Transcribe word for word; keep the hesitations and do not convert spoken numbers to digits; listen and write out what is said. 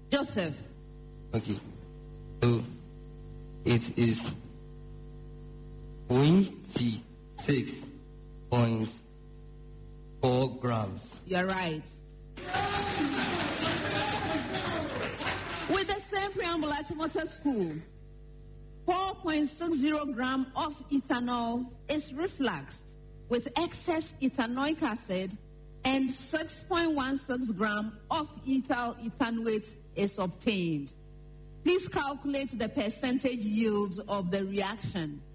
Joseph. Okay. So it is twenty-six point four grams. You're right. With the same preamble at Motor School, four point six zero gram of ethanol is refluxed with excess ethanoic acid, and six point one six gram of ethyl ethanoate is obtained. Please calculate the percentage yield of the reaction.